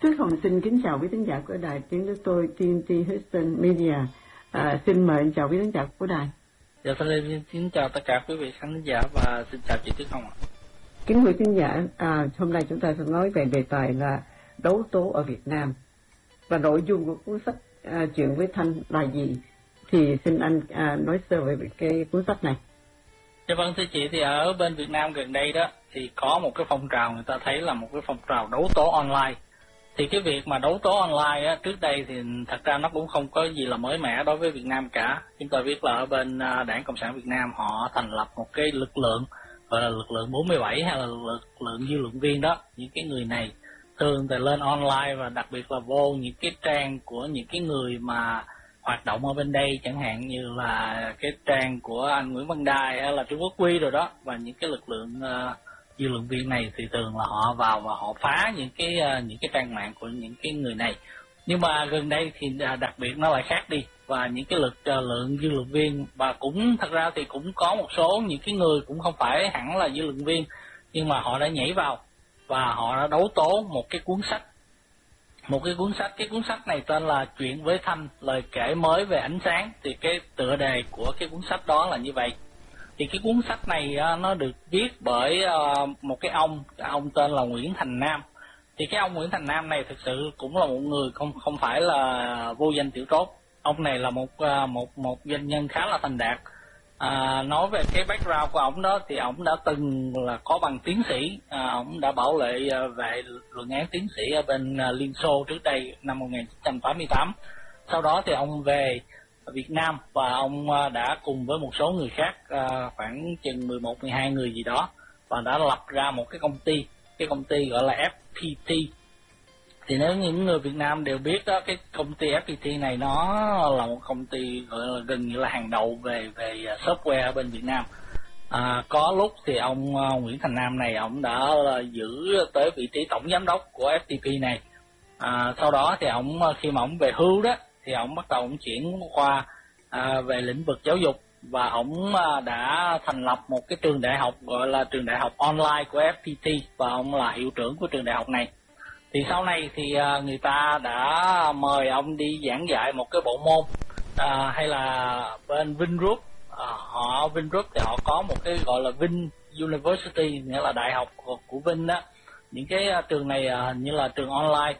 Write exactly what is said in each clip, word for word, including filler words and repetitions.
Tuyết Hồng xin kính chào quý khán giả của đài tiếng nước tôi tê en tê Houston Media. À, xin mời chào quý khán giả của đài. Dạ, xin kính chào tất cả quý vị khán giả và xin chào chị Tuyết Hồng ạ. Kính quý khán giả, à, hôm nay chúng ta sẽ nói về đề tài là đấu tố ở Việt Nam và nội dung của cuốn sách à, Chuyện với Thanh là gì. Thì xin anh à, nói sơ về cái cuốn sách này. Dạ vâng thưa chị, thì ở bên Việt Nam gần đây đó thì có một cái phong trào người ta thấy là một cái phong trào đấu tố online. Thì cái việc mà đấu tố online á, trước đây thì thật ra nó cũng không có gì là mới mẻ đối với Việt Nam cả. Chúng ta biết là ở bên Đảng Cộng sản Việt Nam họ thành lập một cái lực lượng gọi là lực lượng bốn mươi bảy hay là lực lượng dư luận viên đó. Những cái người này thường thì lên online và đặc biệt là vô những cái trang của những cái người mà hoạt động ở bên đây, chẳng hạn như là cái trang của anh Nguyễn Văn Đài hay là Trương Quốc Huy rồi đó, và những cái lực lượng uh, dư luận viên này thì thường là họ vào và họ phá những cái uh, những cái trang mạng của những cái người này. Nhưng mà gần đây thì uh, đặc biệt nó lại khác đi, và những cái lực uh, lượng dư luận viên, và cũng thật ra thì cũng có một số những cái người cũng không phải hẳn là dư luận viên, nhưng mà họ đã nhảy vào và họ đã đấu tố một cái cuốn sách. Một cái cuốn sách, cái cuốn sách này tên là Chuyện với Thanh, lời kể mới về ánh sáng. Thì cái tựa đề của cái cuốn sách đó là như vậy. Thì cái cuốn sách này nó được viết bởi một cái ông, ông tên là Nguyễn Thành Nam. Thì cái ông Nguyễn Thành Nam này thực sự cũng là một người không không phải là vô danh tiểu tốt. Ông này là một một một doanh nhân khá là thành đạt. À, nói về cái background của ổng đó thì ổng đã từng là có bằng tiến sĩ, à, ổng đã bảo vệ về luận án tiến sĩ ở bên uh, Liên Xô trước đây năm một nghìn chín trăm tám mươi tám. Sau đó thì ông về Việt Nam và ông uh, đã cùng với một số người khác, uh, khoảng chừng mười một mười hai người gì đó, và đã lập ra một cái công ty, cái công ty gọi là ép pê tê. Thì nếu những người Việt Nam đều biết đó, cái công ty ép pê tê này nó là một công ty gọi là gần như là hàng đầu về về software ở bên Việt Nam. À, có lúc thì ông uh, Nguyễn Thành Nam này ông đã uh, giữ tới vị trí tổng giám đốc của ép pê tê này. À, sau đó thì ông khi mà ông về hưu đó thì ông bắt đầu ông chuyển qua uh, về lĩnh vực giáo dục, và ông uh, đã thành lập một cái trường đại học gọi là trường đại học online của ép pê tê, và ông là hiệu trưởng của trường đại học này. Thì sau này thì uh, người ta đã mời ông đi giảng dạy một cái bộ môn, uh, hay là bên Vingroup, uh, họ Vingroup thì họ có một cái gọi là Vin University, nghĩa là đại học của, của Vin đó. Những cái uh, trường này uh, như là trường online,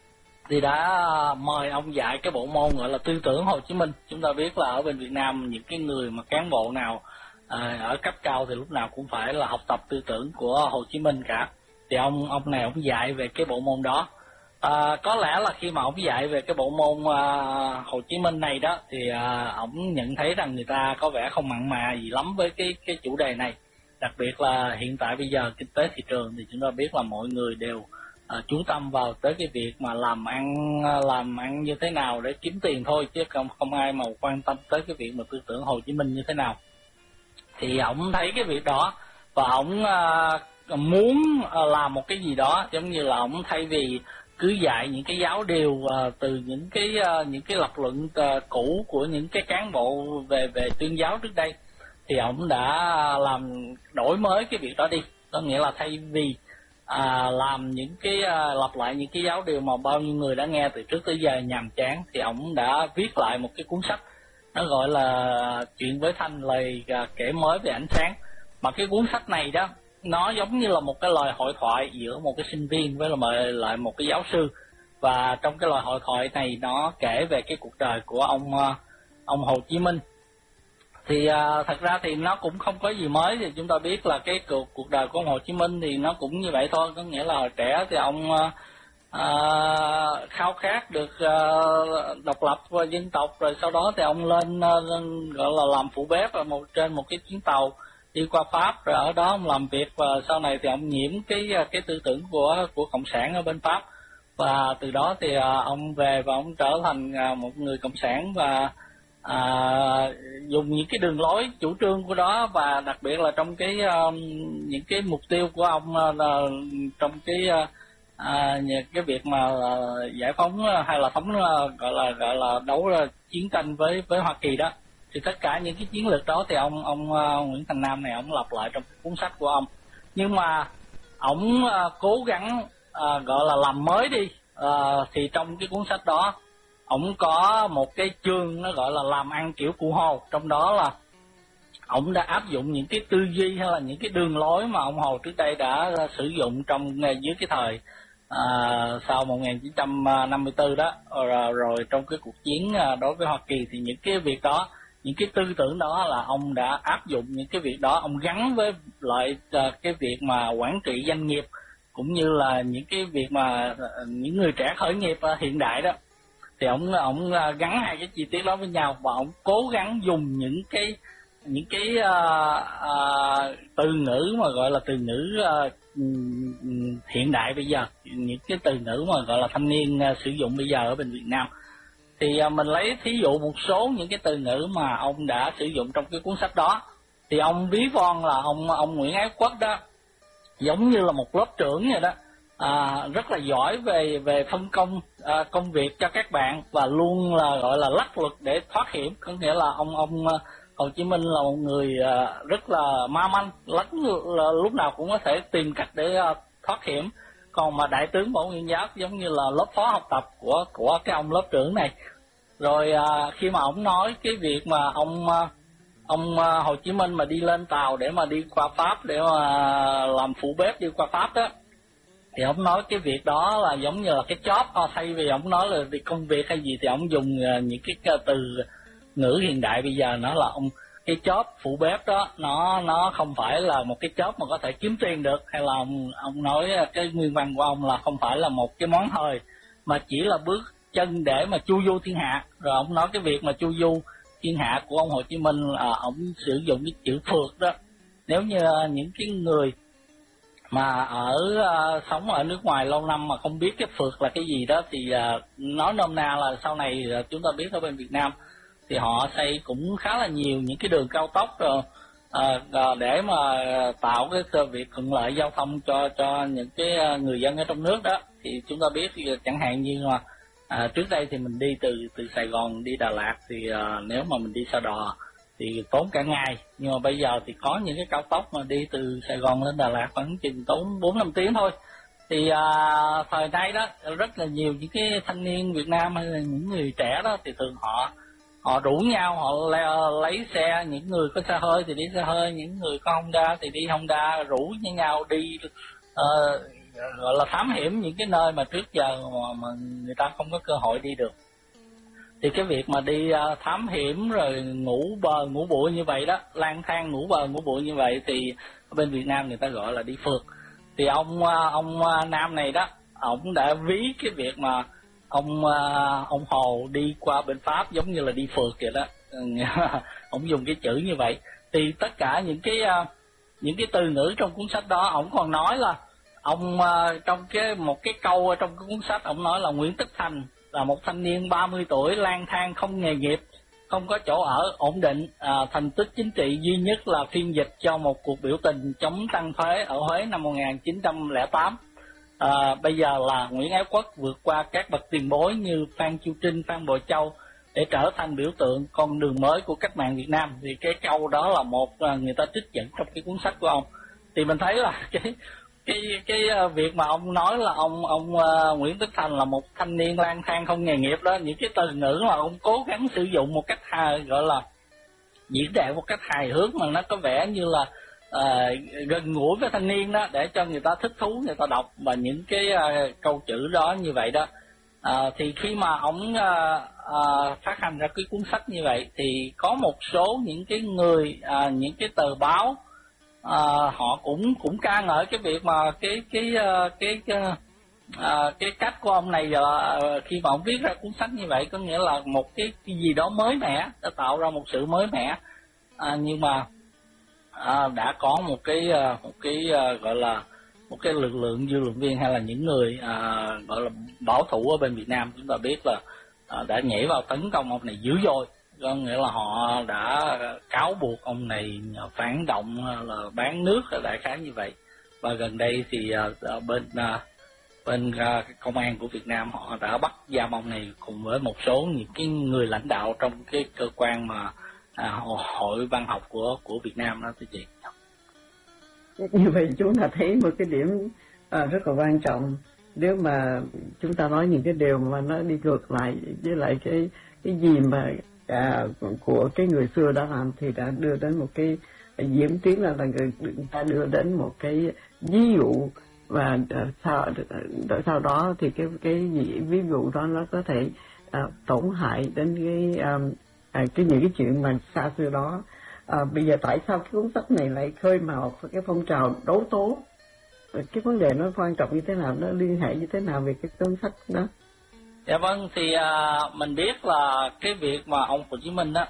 thì đã uh, mời ông dạy cái bộ môn gọi là tư tưởng Hồ Chí Minh. Chúng ta biết là ở bên Việt Nam những cái người mà cán bộ nào uh, ở cấp cao thì lúc nào cũng phải là học tập tư tưởng của Hồ Chí Minh cả. Thì ông ông này ông dạy về cái bộ môn đó. À, có lẽ là khi mà ông dạy về cái bộ môn à, Hồ Chí Minh này đó thì à, ông nhận thấy rằng người ta có vẻ không mặn mà gì lắm với cái cái chủ đề này. Đặc biệt là hiện tại bây giờ kinh tế thị trường thì chúng ta biết là mọi người đều à, chú tâm vào tới cái việc mà làm ăn làm ăn như thế nào để kiếm tiền thôi, chứ không không ai mà quan tâm tới cái việc mà tư tưởng Hồ Chí Minh như thế nào. Thì ông thấy cái việc đó và ông à, muốn làm một cái gì đó, giống như là ông thay vì cứ dạy những cái giáo điều uh, từ những cái uh, những cái lập luận uh, cũ của những cái cán bộ về về tuyên giáo trước đây, thì ông đã làm đổi mới cái việc đó đi. Có nghĩa là thay vì uh, làm những cái uh, lặp lại những cái giáo điều mà bao nhiêu người đã nghe từ trước tới giờ nhàm chán, thì ông đã viết lại một cái cuốn sách, nó gọi là Chuyện với Thanh, lời uh, kể mới về ánh sáng. Mà cái cuốn sách này đó nó giống như là một cái lời hội thoại giữa một cái sinh viên với lại một cái giáo sư. Và trong cái lời hội thoại này nó kể về cái cuộc đời của ông ông Hồ Chí Minh. Thì uh, thật ra thì nó cũng không có gì mới. Thì chúng ta biết là cái cuộc, cuộc đời của ông Hồ Chí Minh thì nó cũng như vậy thôi. Có nghĩa là hồi trẻ thì ông uh, uh, khao khát được uh, độc lập và dân tộc. Rồi sau đó thì ông lên uh, gọi là làm phụ bếp ở một, trên một cái chuyến tàu đi qua Pháp, rồi ở đó ông làm việc, và sau này thì ông nhiễm cái cái tư tưởng của của cộng sản ở bên Pháp, và từ đó thì uh, ông về và ông trở thành uh, một người cộng sản, và uh, dùng những cái đường lối chủ trương của đó, và đặc biệt là trong cái uh, những cái mục tiêu của ông uh, trong cái uh, uh, cái việc mà uh, giải phóng hay là thống uh, gọi là gọi là đấu uh, chiến tranh với với Hoa Kỳ đó. Thì tất cả những cái chiến lược đó thì ông ông uh, Nguyễn Thành Nam này ông lặp lại trong cuốn sách của ông. Nhưng mà ông uh, cố gắng uh, gọi là làm mới đi, à, thì trong cái cuốn sách đó ổng có một cái chương nó gọi là làm ăn kiểu cụ Hồ, trong đó là ổng đã áp dụng những cái tư duy hay là những cái đường lối mà ông Hồ trước đây đã sử dụng trong dưới cái thời à, sau một nghìn chín trăm năm mươi tư đó, rồi, rồi trong cái cuộc chiến đối với Hoa Kỳ, thì những cái việc đó, những cái tư tưởng đó là ông đã áp dụng những cái việc đó, ông gắn với lại cái việc mà quản trị doanh nghiệp cũng như là những cái việc mà những người trẻ khởi nghiệp hiện đại đó, thì ông ông gắn hai cái chi tiết đó với nhau và ông cố gắng dùng những cái những cái uh, uh, từ ngữ mà gọi là từ ngữ uh, hiện đại bây giờ, những cái từ ngữ mà gọi là thanh niên uh, sử dụng bây giờ ở bên Việt Nam. Thì uh, mình lấy thí dụ một số những cái từ ngữ mà ông đã sử dụng trong cái cuốn sách đó. Thì ông ví von là ông ông Nguyễn Ái Quốc đó giống như là một lớp trưởng vậy đó, à, rất là giỏi về về phân công à, công việc cho các bạn và luôn là gọi là lách luật để thoát hiểm. Có nghĩa là ông ông Hồ Chí Minh là một người à, rất là ma manh, lách là lúc nào cũng có thể tìm cách để à, thoát hiểm. Còn mà đại tướng Võ Nguyên Giáp giống như là lớp phó học tập của của cái ông lớp trưởng này. Rồi à, khi mà ông nói cái việc mà ông ông Hồ Chí Minh mà đi lên tàu để mà đi qua Pháp, để mà làm phụ bếp đi qua Pháp đó, thì ông nói cái việc đó là giống như là cái job, thay vì ông nói là công việc hay gì thì ông dùng những cái từ ngữ hiện đại bây giờ, nó là ông cái job phụ bếp đó nó nó không phải là một cái job mà có thể kiếm tiền được, hay là ông ông nói cái nguyên văn của ông là không phải là một cái món hời mà chỉ là bước chân để mà chu du thiên hạ. Rồi ông nói cái việc mà chu du thiên hạ của ông Hồ Chí Minh là ông sử dụng cái chữ phượt đó. Nếu như những cái người mà ở uh, sống ở nước ngoài lâu năm mà không biết cái phượt là cái gì đó thì uh, nói nôm na là sau này uh, chúng ta biết ở bên Việt Nam thì họ xây cũng khá là nhiều những cái đường cao tốc rồi uh, uh, để mà tạo cái việc thuận lợi giao thông cho cho những cái uh, người dân ở trong nước đó. Thì chúng ta biết uh, chẳng hạn như mà uh, trước đây thì mình đi từ từ Sài Gòn đi Đà Lạt thì uh, nếu mà mình đi xe đò thì tốn cả ngày, nhưng mà bây giờ thì có những cái cao tốc mà đi từ Sài Gòn lên Đà Lạt khoảng chừng tốn bốn năm tiếng thôi. Thì à, thời nay đó rất là nhiều những cái thanh niên Việt Nam hay là những người trẻ đó thì thường họ họ rủ nhau, họ le, lấy xe, những người có xe hơi thì đi xe hơi, những người có Honda thì đi Honda, rủ với nhau đi uh, gọi là thám hiểm những cái nơi mà trước giờ mà, mà người ta không có cơ hội đi được. Thì cái việc mà đi uh, thám hiểm rồi ngủ bờ ngủ bụi như vậy đó, lang thang ngủ bờ ngủ bụi như vậy thì ở bên Việt Nam người ta gọi là đi phượt. Thì ông uh, ông uh, Nam này đó, ông đã ví cái việc mà ông uh, ông Hồ đi qua bên Pháp giống như là đi phượt vậy đó. Ông dùng cái chữ như vậy. Thì tất cả những cái uh, những cái từ ngữ trong cuốn sách đó, ông còn nói là ông uh, trong cái một cái câu trong cái cuốn sách, ông nói là Nguyễn Tất Thành là một thanh niên ba mươi tuổi lang thang không nghề nghiệp, không có chỗ ở ổn định, à, thành tích chính trị duy nhất là phiên dịch cho một cuộc biểu tình chống tăng thuế ở Huế năm một nghìn chín trăm lẻ tám. À, bây giờ là Nguyễn Ái Quốc vượt qua các bậc tiền bối như Phan Chu Trinh, Phan Bội Châu để trở thành biểu tượng con đường mới của cách mạng Việt Nam. Thì cái câu đó là một người ta trích dẫn trong cái cuốn sách của ông. Thì mình thấy là cái cái cái việc mà ông nói là ông ông uh, Nguyễn Tất Thành là một thanh niên lang thang không nghề nghiệp đó, những cái từ ngữ mà ông cố gắng sử dụng một cách hài, gọi là diễn đạt một cách hài hước mà nó có vẻ như là uh, gần gũi với thanh niên đó, để cho người ta thích thú, người ta đọc và những cái uh, câu chữ đó như vậy đó. Uh, thì khi mà ông uh, uh, phát hành ra cái cuốn sách như vậy thì có một số những cái người uh, những cái tờ báo À, họ cũng cũng ca ngợi cái việc mà cái cái cái cái, à, cái cách của ông này là khi mà ông viết ra cuốn sách như vậy, có nghĩa là một cái, cái gì đó mới mẻ, đã tạo ra một sự mới mẻ, à, nhưng mà à, đã có một cái một cái gọi là một cái lực lượng dư luận viên hay là những người à, gọi là bảo thủ ở bên Việt Nam, chúng ta biết là à, đã nhảy vào tấn công ông này dữ dội. Có nghĩa là họ đã cáo buộc ông này phản động, là bán nước, đại khái như vậy. Và gần đây thì uh, bên uh, bên uh, công an của Việt Nam họ đã bắt giam ông này cùng với một số những cái người lãnh đạo trong cái cơ quan mà uh, hội văn học của của Việt Nam đó thưa chị. Như vậy chúng ta thấy một cái điểm uh, rất là quan trọng nếu mà chúng ta nói những cái điều mà nó đi ngược lại với lại cái cái gì mà à, của cái người xưa đã làm thì đã đưa đến một cái diễn tiến là là người ta đưa đến một cái ví dụ, và uh, sau uh, sau đó thì cái cái ví dụ đó nó có thể uh, tổn hại đến cái um, uh, cái những cái chuyện mà xa xưa đó. Uh, bây giờ tại sao cái cuốn sách này lại khơi mào cái phong trào đấu tố? Cái vấn đề nó quan trọng như thế nào, nó liên hệ như thế nào về cái cuốn sách đó? Dạ vâng, thì uh, mình biết là cái việc mà ông Hồ Chí Minh á,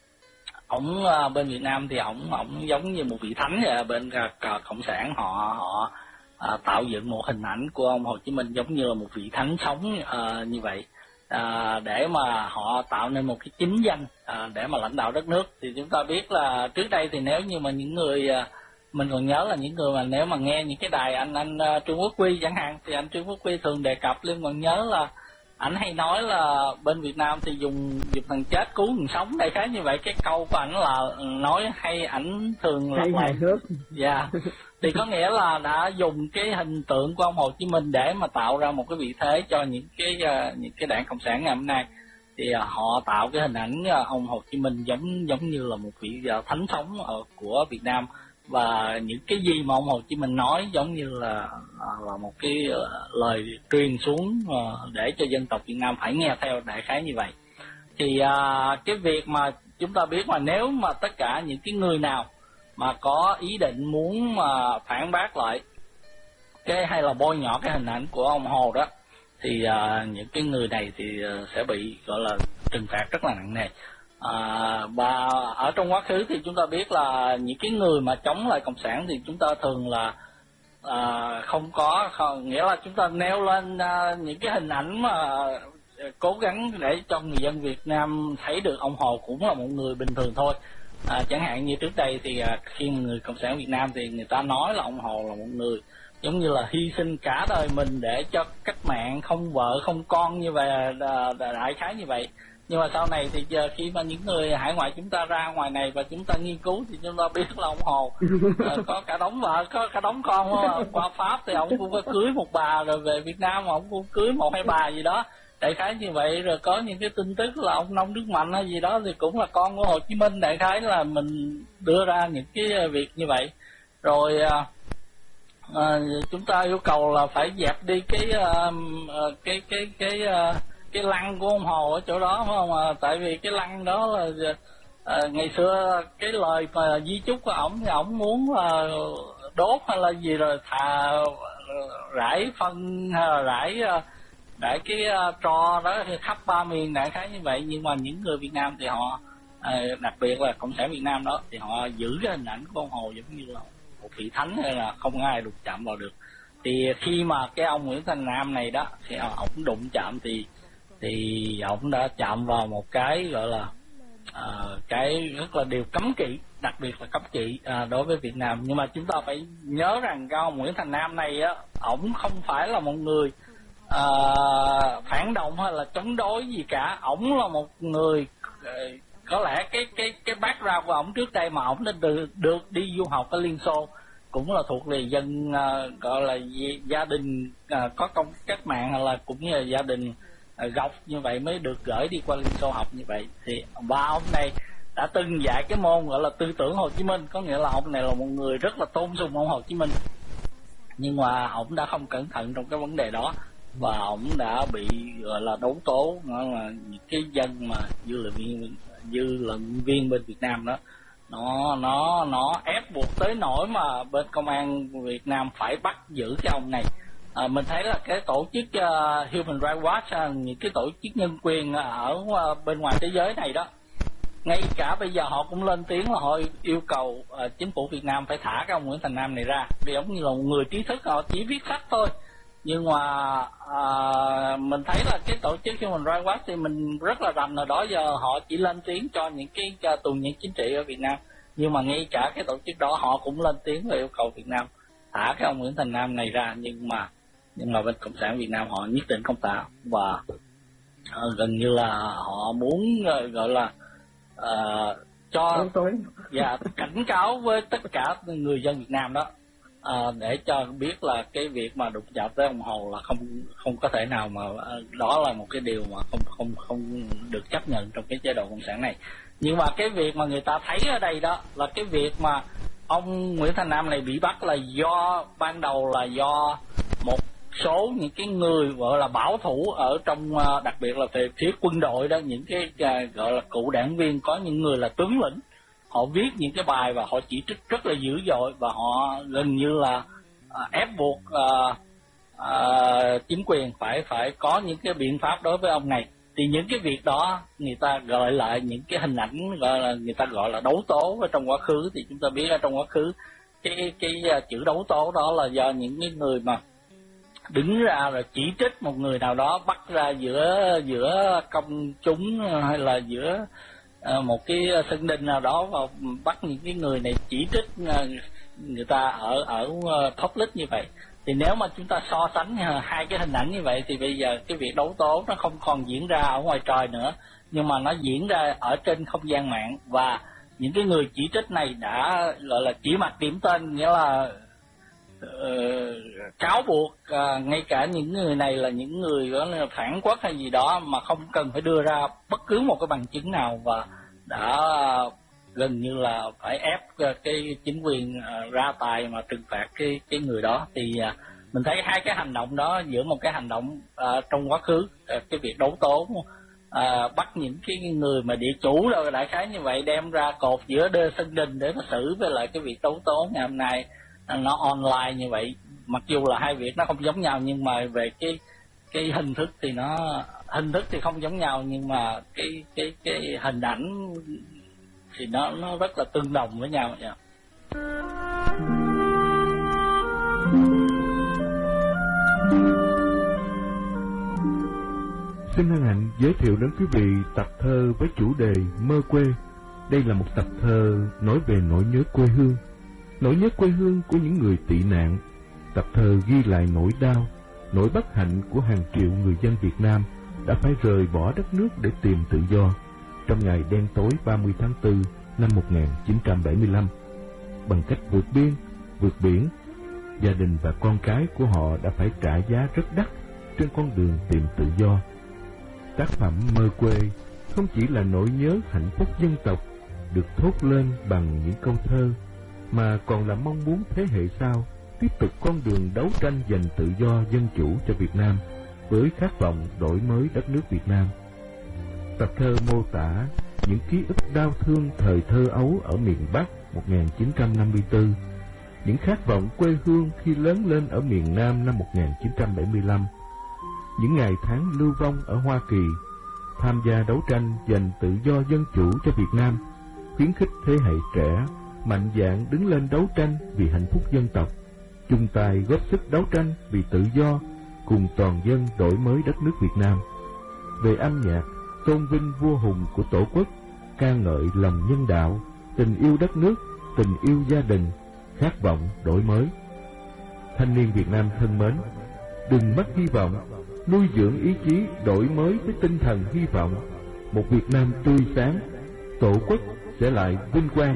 ổng uh, bên Việt Nam thì ổng ổng giống như một vị thánh vậy. Bên uh, cộng sản họ họ uh, tạo dựng một hình ảnh của ông Hồ Chí Minh giống như là một vị thánh sống uh, như vậy, uh, để mà họ tạo nên một cái chính danh uh, để mà lãnh đạo đất nước. Thì chúng ta biết là trước đây thì nếu như mà những người uh, mình còn nhớ là những người mà nếu mà nghe những cái đài anh anh uh, Trương Quốc Huy chẳng hạn, thì anh Trương Quốc Huy thường đề cập, Linh còn nhớ là ảnh hay nói là bên Việt Nam thì dùng dùng thằng chết cứu thằng sống, đại khái như vậy. Cái câu của ảnh là nói hay, ảnh thường lặp lại. Dạ. Thì có nghĩa là đã dùng cái hình tượng của ông Hồ Chí Minh để mà tạo ra một cái vị thế cho những cái uh, những cái đảng cộng sản ngày hôm nay. Thì uh, họ tạo cái hình ảnh uh, ông Hồ Chí Minh giống giống như là một vị uh, thánh sống uh, của Việt Nam, và những cái gì mà ông Hồ Chí Minh nói giống như là là một cái lời truyền xuống để cho dân tộc Việt Nam phải nghe theo, đại khái như vậy. Thì cái việc mà chúng ta biết mà nếu mà tất cả những cái người nào mà có ý định muốn mà phản bác lại cái hay là bôi nhọ cái hình ảnh của ông Hồ đó, thì những cái người này thì sẽ bị gọi là trừng phạt rất là nặng nề. À, và ở trong quá khứ thì chúng ta biết là những cái người mà chống lại cộng sản thì chúng ta thường là à, không có không, nghĩa là chúng ta nêu lên à, những cái hình ảnh mà cố gắng để cho người dân Việt Nam thấy được ông Hồ cũng là một người bình thường thôi. À, chẳng hạn như trước đây thì à, khi người cộng sản Việt Nam thì người ta nói là ông Hồ là một người giống như là hy sinh cả đời mình để cho cách mạng, không vợ không con như vậy, đại khái như vậy. Nhưng mà sau này thì giờ khi mà những người hải ngoại chúng ta ra ngoài này và chúng ta nghiên cứu thì chúng ta biết là ông Hồ uh, có cả đống vợ, có cả đống con. Qua Pháp thì ông cũng có cưới một bà, rồi về Việt Nam ông cũng cưới một hai bà gì đó, đại khái như vậy. Rồi có những cái tin tức là ông Nông Đức Mạnh hay gì đó thì cũng là con của Hồ Chí Minh, đại khái là mình đưa ra những cái việc như vậy. Rồi uh, uh, chúng ta yêu cầu là phải dẹp đi cái uh, cái cái cái uh, cái lăng của ông Hồ ở chỗ đó, phải không? À, tại vì cái lăng đó là à, ngày xưa cái lời mà di chúc của ổng thì ổng muốn là đốt hay là gì rồi thà rải phân hay là rải rải cái uh, tro đó thì khắp ba miền, đại khái như vậy. Nhưng mà những người Việt Nam thì họ à, đặc biệt là cộng sản Việt Nam đó thì họ giữ cái hình ảnh của ông Hồ giống như là một vị thánh, hay là không ai đụng chạm vào được. Thì khi mà cái ông Nguyễn Thành Nam này đó thì ổng đụng chạm thì thì ông đã chạm vào một cái gọi là uh, cái rất là điều cấm kỵ, đặc biệt là cấm kỵ uh, đối với Việt Nam. Nhưng mà chúng ta phải nhớ rằng cái ông Nguyễn Thành Nam này á, ổng không phải là một người uh, phản động hay là chống đối gì cả. Ổng là một người uh, có lẽ cái cái cái background của ổng trước đây mà ổng đã được, được đi du học ở Liên Xô, cũng là thuộc về dân uh, gọi là gia đình uh, có công cách mạng, hay là cũng như là gia đình gốc như vậy mới được gửi đi qua Liên Xô học như vậy. Thì ba ông này đã từng dạy cái môn gọi là tư tưởng Hồ Chí Minh, có nghĩa là ông này là một người rất là tôn sùng ông Hồ Chí Minh, nhưng mà ông đã không cẩn thận trong cái vấn đề đó, và ông đã bị gọi là đấu tố, là những cái dân mà dư luận viên dư luận viên bên Việt Nam đó nó nó nó ép buộc tới nỗi mà bên công an Việt Nam phải bắt giữ cái ông này. À, mình thấy là cái tổ chức uh, Human Rights Watch, uh, những cái tổ chức nhân quyền ở uh, bên ngoài thế giới này đó, ngay cả bây giờ họ cũng lên tiếng là họ yêu cầu uh, chính phủ Việt Nam phải thả cái ông Nguyễn Thành Nam này ra, vì ông như là một người trí thức, họ chỉ viết sách thôi. Nhưng mà uh, mình thấy là cái tổ chức Human Rights Watch thì mình rất là rành, là đó giờ họ chỉ lên tiếng cho những cái uh, tù nhân chính trị ở Việt Nam. Nhưng mà ngay cả cái tổ chức đó họ cũng lên tiếng và yêu cầu Việt Nam thả cái ông Nguyễn Thành Nam này ra, nhưng mà nhưng mà bên cộng sản Việt Nam họ nhất định không thả, và uh, gần như là họ muốn uh, gọi là uh, cho dạ, cảnh cáo với tất cả người dân Việt Nam đó à, để cho biết là cái việc mà đụng chạm tới đồng hồ là không không có thể nào mà đó là một cái điều mà không không không được chấp nhận trong cái chế độ cộng sản này. Nhưng mà cái việc mà người ta thấy ở đây đó là cái việc mà ông Nguyễn Thành Nam này bị bắt là do ban đầu là do một số những cái người gọi là bảo thủ ở trong, đặc biệt là về phía quân đội đó, những cái gọi là cựu đảng viên, có những người là tướng lĩnh, họ viết những cái bài và họ chỉ trích rất là dữ dội và họ gần như là à, ép buộc à, à, chính quyền phải phải có những cái biện pháp đối với ông này. Thì những cái việc đó người ta gọi lại những cái hình ảnh gọi là người ta gọi là đấu tố ở trong quá khứ. Thì chúng ta biết ở trong quá khứ cái cái chữ đấu tố đó là do những cái người mà đứng ra rồi chỉ trích một người nào đó, bắt ra giữa giữa công chúng hay là giữa uh, một cái sân đình nào đó và bắt những cái người này chỉ trích uh, người ta ở ở uh, public như vậy. Thì nếu mà chúng ta so sánh uh, hai cái hình ảnh như vậy thì bây giờ cái việc đấu tố nó không còn diễn ra ở ngoài trời nữa, nhưng mà nó diễn ra ở trên không gian mạng. Và những cái người chỉ trích này đã gọi là chỉ mặt điểm tên, nghĩa là Uh, cáo buộc uh, ngay cả những người này là những người đó là phản quốc hay gì đó mà không cần phải đưa ra bất cứ một cái bằng chứng nào, và đã uh, gần như là phải ép uh, cái chính quyền uh, ra tài mà trừng phạt cái cái người đó. Thì uh, mình thấy hai cái hành động đó giữa một cái hành động uh, trong quá khứ, uh, cái việc đấu tố uh, bắt những cái người mà địa chủ rồi đại khái như vậy đem ra cột giữa đê sân đình để mà xử, với lại cái việc đấu tố ngày hôm nay nó online như vậy. Mặc dù là hai việc nó không giống nhau, nhưng mà về cái cái hình thức thì nó hình thức thì không giống nhau, nhưng mà cái cái cái hình ảnh thì nó nó rất là tương đồng với nhau. Yeah. Xin hân hạnh giới thiệu đến quý vị tập thơ với chủ đề Mơ Quê. Đây là một tập thơ nói về nỗi nhớ quê hương, nỗi nhớ quê hương của những người tị nạn. Tập thơ ghi lại nỗi đau, nỗi bất hạnh của hàng triệu người dân Việt Nam đã phải rời bỏ đất nước để tìm tự do trong ngày đen tối ba mươi tháng tư năm một nghìn chín trăm bảy mươi lăm. Bằng cách vượt biên, vượt biển, gia đình và con cái của họ đã phải trả giá rất đắt trên con đường tìm tự do. Tác phẩm Mơ Quê không chỉ là nỗi nhớ hạnh phúc dân tộc được thốt lên bằng những câu thơ, mà còn là mong muốn thế hệ sau tiếp tục con đường đấu tranh giành tự do dân chủ cho Việt Nam với khát vọng đổi mới đất nước Việt Nam. Tập thơ mô tả những ký ức đau thương thời thơ ấu ở miền Bắc một nghìn chín trăm năm mươi tư, những khát vọng quê hương khi lớn lên ở miền Nam năm một nghìn chín trăm bảy mươi lăm, những ngày tháng lưu vong ở Hoa Kỳ, tham gia đấu tranh giành tự do dân chủ cho Việt Nam, khuyến khích thế hệ trẻ mạnh dạn đứng lên đấu tranh vì hạnh phúc dân tộc, chung tay góp sức đấu tranh vì tự do cùng toàn dân đổi mới đất nước Việt Nam. Về âm nhạc, tôn vinh vua hùng của Tổ quốc, ca ngợi lòng nhân đạo, tình yêu đất nước, tình yêu gia đình, khát vọng đổi mới. Thanh niên Việt Nam thân mến, đừng mất hy vọng, nuôi dưỡng ý chí đổi mới với tinh thần hy vọng. Một Việt Nam tươi sáng, Tổ quốc sẽ lại vinh quang.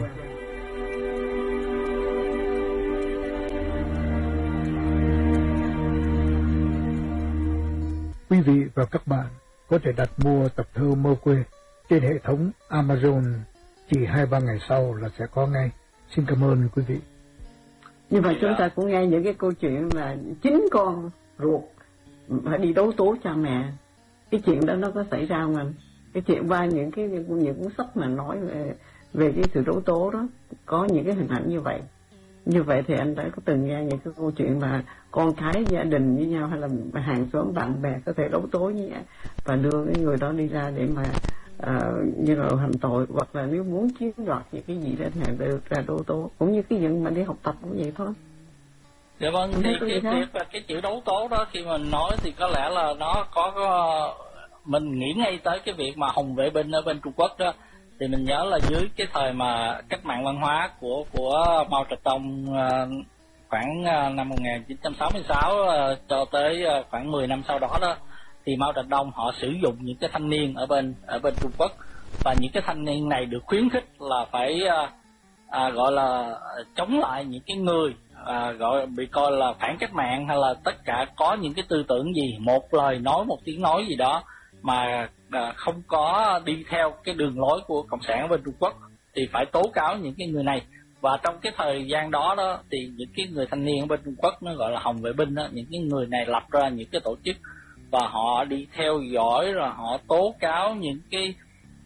Quý vị và các bạn có thể đặt mua tập thơ Mơ Quê trên hệ thống Amazon, chỉ hai ba ngày sau là sẽ có ngay. Xin cảm ơn quý vị. Như vậy chúng ta cũng nghe những cái câu chuyện là chính con ruột phải đi đấu tố cha mẹ. Cái chuyện đó nó có xảy ra không anh? Cái chuyện qua những cái những cuốn sách mà nói về về cái sự đấu tố đó có những cái hình ảnh như vậy. Như vậy thì anh đã có từng nghe những cái câu chuyện mà con cái gia đình với nhau hay là hàng xóm bạn bè có thể đấu tố như vậy và đưa cái người đó đi ra để mà uh, như là hành tội, hoặc là nếu muốn chiếm đoạt những cái gì đó thì đưa ra đấu tố, cũng như cái chuyện mà đi học tập cũng vậy thôi. Dạ vâng, thì cái việc và cái chữ đấu tố đó khi mình nói thì có lẽ là nó có, có mình nghĩ ngay tới cái việc mà Hồng vệ binh ở bên Trung Quốc đó. Thì mình nhớ là dưới cái thời mà cách mạng văn hóa của của Mao Trạch Đông khoảng năm một nghìn chín trăm sáu mươi sáu cho tới khoảng mười năm sau đó đó, thì Mao Trạch Đông họ sử dụng những cái thanh niên ở bên ở bên Trung Quốc, và những cái thanh niên này được khuyến khích là phải à, gọi là chống lại những cái người à, gọi bị coi là phản cách mạng, hay là tất cả có những cái tư tưởng gì, một lời nói, một tiếng nói gì đó mà à, không có đi theo cái đường lối của Cộng sản ở bên Trung Quốc thì phải tố cáo những cái người này. Và trong cái thời gian đó đó thì những cái người thanh niên ở bên Trung Quốc nó gọi là Hồng Vệ binh đó, những cái người này lập ra những cái tổ chức và họ đi theo dõi rồi họ tố cáo những cái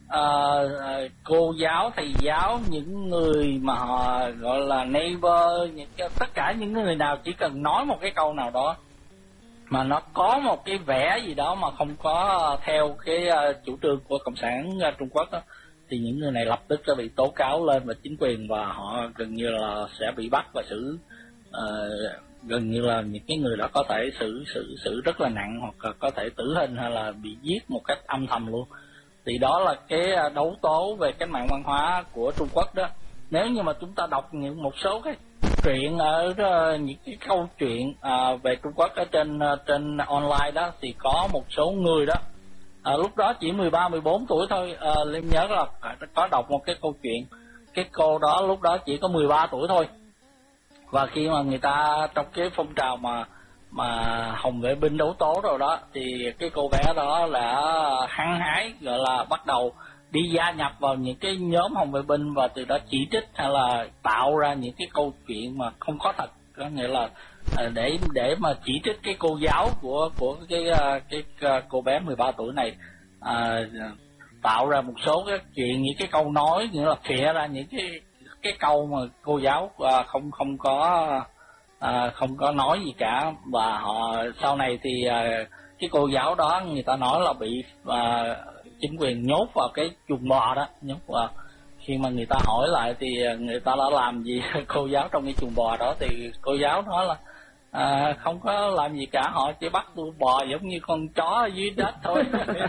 uh, cô giáo, thầy giáo, những người mà họ gọi là neighbor, những cái, tất cả những người nào chỉ cần nói một cái câu nào đó mà nó có một cái vẻ gì đó mà không có theo cái uh, chủ trương của Cộng sản uh, Trung Quốc đó, thì những người này lập tức sẽ bị tố cáo lên và chính quyền, và họ gần như là sẽ bị bắt và xử uh, gần như là những cái người đó có thể xử xử xử rất là nặng, hoặc là có thể tử hình hay là bị giết một cách âm thầm luôn. Thì đó là cái đấu tố về cách mạng văn hóa của Trung Quốc đó. Nếu như mà chúng ta đọc những một số cái chuyện ở uh, những cái câu chuyện uh, về Trung Quốc ở trên uh, trên online đó, thì có một số người đó À, lúc đó chỉ mười ba, mười bốn tuổi thôi. à, Liêm nhớ là có đọc một cái câu chuyện, cái cô đó lúc đó chỉ có mười ba tuổi thôi. Và khi mà người ta trong cái phong trào mà mà Hồng Vệ binh đấu tố rồi đó, thì cái cô bé đó đã hăng hái, gọi là bắt đầu đi gia nhập vào những cái nhóm Hồng Vệ binh, và từ đó chỉ trích hay là tạo ra những cái câu chuyện mà không có thật, có nghĩa là để để mà chỉ trích cái cô giáo của của cái cái, cái cô bé mười ba tuổi này, à, tạo ra một số cái chuyện, những cái câu nói, nghĩa là phịa ra những cái cái câu mà cô giáo à, không không có à, không có nói gì cả. Và họ sau này thì à, cái cô giáo đó người ta nói là bị à, chính quyền nhốt vào cái chuồng bò đó, nhốt vào. Khi mà người ta hỏi lại thì người ta đã làm gì cô giáo trong cái chuồng bò đó, thì cô giáo nói là à, không có làm gì cả, họ chỉ bắt tôi bò giống như con chó ở dưới đất thôi.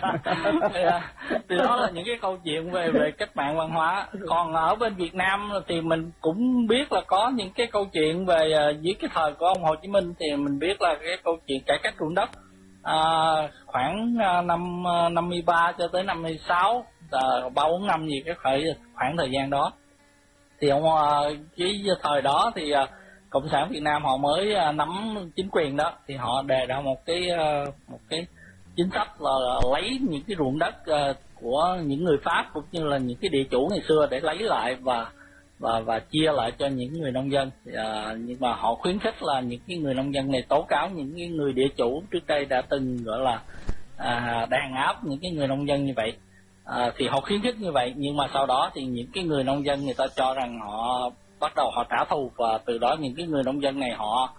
Thì đó là những cái câu chuyện về về cách mạng văn hóa. Còn ở bên Việt Nam thì mình cũng biết là có những cái câu chuyện về dưới cái thời của ông Hồ Chí Minh, thì mình biết là cái câu chuyện cải cách ruộng đất à, khoảng năm năm mươi ba cho tới năm mươi sáu, ba bốn năm gì cái khoảng khoảng thời gian đó, thì ông cái thời đó thì Cộng sản Việt Nam họ mới nắm chính quyền đó, thì họ đề ra một cái một cái chính sách là lấy những cái ruộng đất của những người Pháp cũng như là những cái địa chủ ngày xưa để lấy lại và và và chia lại cho những người nông dân. À, nhưng mà họ khuyến khích là những cái người nông dân này tố cáo những cái người địa chủ trước đây đã từng gọi là à, đàn áp những cái người nông dân như vậy. À, thì họ khuyến khích như vậy, nhưng mà sau đó thì những cái người nông dân người ta cho rằng họ bắt đầu họ trả thù, và từ đó những cái người nông dân này họ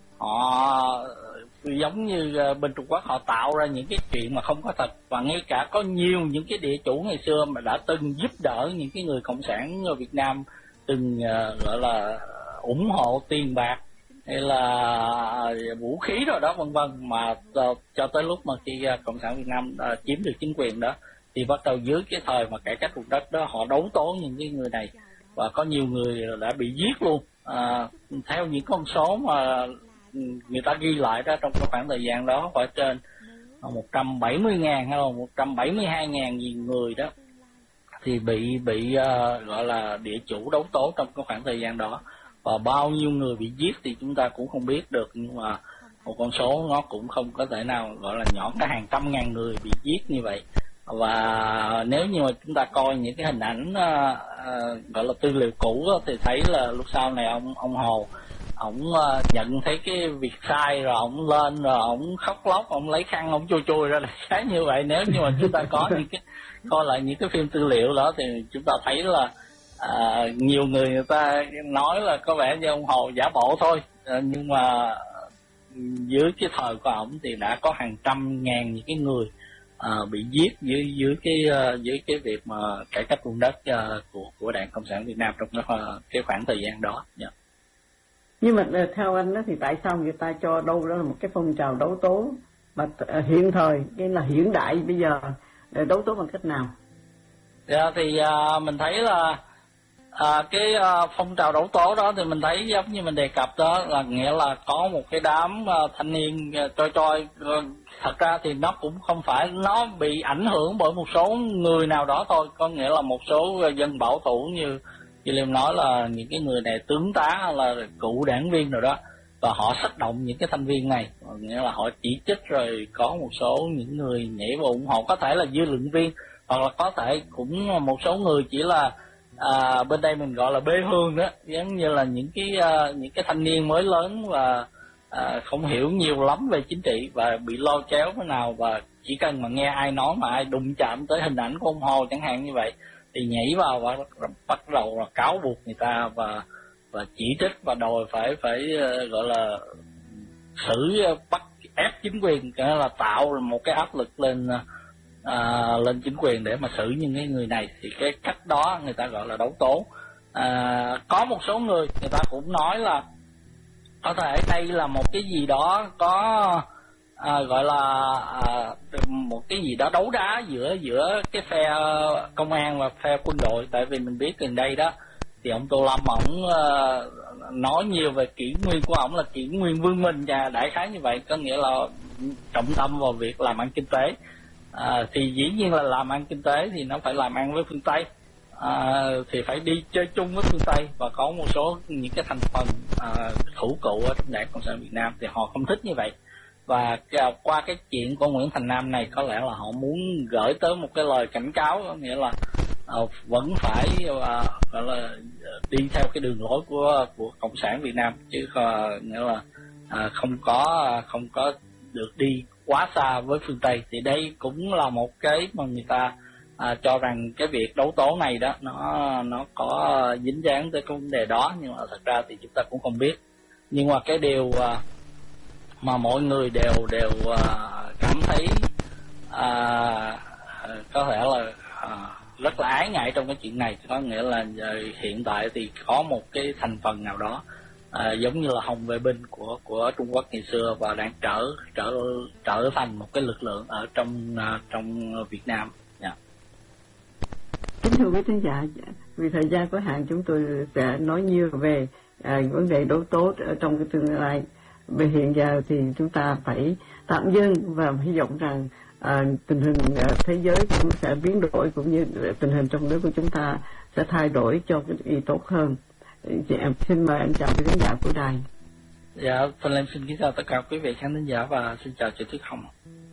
họ giống như bên Trung Quốc họ tạo ra những cái chuyện mà không có thật. Và ngay cả có nhiều những cái địa chủ ngày xưa mà đã từng giúp đỡ những cái người cộng sản ở Việt Nam, từng uh, gọi là ủng hộ tiền bạc hay là vũ khí rồi đó vân vân, mà uh, cho tới lúc mà khi uh, Cộng sản Việt Nam uh, chiếm được chính quyền đó, thì bắt đầu dưới cái thời mà cải cách ruộng đất đó họ đấu tố những cái người này, và có nhiều người đã bị giết luôn. À, theo những con số mà người ta ghi lại đó, trong cái khoảng thời gian đó phải trên một trăm bảy mươi ngàn hay là một trăm bảy mươi hai ngàn gì người đó thì bị bị uh, gọi là địa chủ đấu tố trong cái khoảng thời gian đó. Và bao nhiêu người bị giết thì chúng ta cũng không biết được, nhưng mà một con số nó cũng không có thể nào gọi là nhỏ, cả hàng trăm ngàn người bị giết như vậy. Và nếu như mà chúng ta coi những cái hình ảnh uh, uh, gọi là tư liệu cũ đó, thì thấy là lúc sau này ông ông Hồ ổng uh, nhận thấy cái việc sai rồi ổng lên rồi ổng khóc lóc, ổng lấy khăn ổng chui chui ra cái như vậy. Nếu như mà chúng ta có những cái coi lại những cái phim tư liệu đó thì chúng ta thấy là uh, nhiều người người ta nói là có vẻ như ông Hồ giả bộ thôi, uh, nhưng mà dưới cái thời của ổng thì đã có hàng trăm ngàn những cái người À, bị giết dưới dưới cái uh, dưới cái việc mà cải cách ruộng đất uh, của của Đảng Cộng sản Việt Nam trong cái, uh, cái khoảng thời gian đó. Yeah. Nhưng mà theo anh đó thì tại sao người ta cho đâu đó là một cái phong trào đấu tố mà uh, hiện thời, cái là hiện đại bây giờ đấu tố bằng cách nào? Yeah, thì uh, mình thấy là À, cái uh, phong trào đấu tố đó thì mình thấy giống như mình đề cập đó, là nghĩa là có một cái đám uh, thanh niên uh, choi choi. Uh, thật ra thì nó cũng không phải, nó bị ảnh hưởng bởi một số người nào đó thôi, có nghĩa là một số uh, dân bảo thủ như William nói là những cái người này tướng tá là cựu đảng viên rồi đó, và họ sách động những cái thành viên này, nghĩa là họ chỉ trích, rồi có một số những người nhảy vào ủng hộ, có thể là dư luận viên, hoặc là có thể cũng một số người chỉ là à, bên đây mình gọi là bê hương đó, giống như là những cái uh, những cái thanh niên mới lớn và à, không hiểu nhiều lắm về chính trị và bị lôi kéo thế nào, và chỉ cần mà nghe ai nói mà ai đụng chạm tới hình ảnh của ông Hồ chẳng hạn như vậy thì nhảy vào và bắt đầu là cáo buộc người ta và và chỉ trích và đòi phải phải uh, gọi là xử uh, bắt ép chính quyền, cái là tạo một cái áp lực lên uh, lên chính quyền để mà xử những cái người này. Thì cái cách đó người ta gọi là đấu tố. Uh, có một số người người ta cũng nói là có thể đây là một cái gì đó có à, gọi là à, một cái gì đó đấu đá giữa giữa cái phe công an và phe quân đội. Tại vì mình biết gần đây đó thì ông Tô Lâm ổng uh, nói nhiều về kỷ nguyên của ổng là kỷ nguyên vương minh, và đại khái như vậy, có nghĩa là trọng tâm vào việc làm ăn kinh tế. À, thì dĩ nhiên là làm ăn kinh tế thì nó phải làm ăn với phương Tây. À, thì phải đi chơi chung với phương Tây, và có một số những cái thành phần à, thủ cựu ở trong Đảng Cộng sản Việt Nam thì họ không thích như vậy. Và qua cái chuyện của Nguyễn Thành Nam này có lẽ là họ muốn gửi tới một cái lời cảnh cáo, có nghĩa là à, vẫn phải à, gọi là đi theo cái đường lối của của Cộng sản Việt Nam, chứ à, nghĩa là à, không có không có được đi quá xa với phương Tây. Thì đây cũng là một cái mà người ta À, cho rằng cái việc đấu tố này đó nó nó có dính dáng tới cái vấn đề đó, nhưng mà thật ra thì chúng ta cũng không biết. Nhưng mà cái điều à, mà mọi người đều đều à, cảm thấy à, có thể là à, rất là ái ngại trong cái chuyện này, có nghĩa là hiện tại thì có một cái thành phần nào đó à, giống như là Hồng Vệ Binh của của Trung Quốc ngày xưa và đang trở trở trở thành một cái lực lượng ở trong à, trong Việt Nam. Kính thưa quý khán giả, vì thời gian có hạn chúng tôi sẽ nói nhiều về à, vấn đề đấu tố ở trong cái tương lai. Về hiện giờ thì chúng ta phải tạm dừng và hy vọng rằng à, tình hình à, thế giới cũng sẽ biến đổi, cũng như tình hình trong nước của chúng ta sẽ thay đổi cho cái ý tốt hơn. Dạ, xin mời anh chào quý khán giả của đài. Dạ, Phần Lan xin kính chào tất cả quý vị khán thính giả và xin chào chị Tuyết Hồng.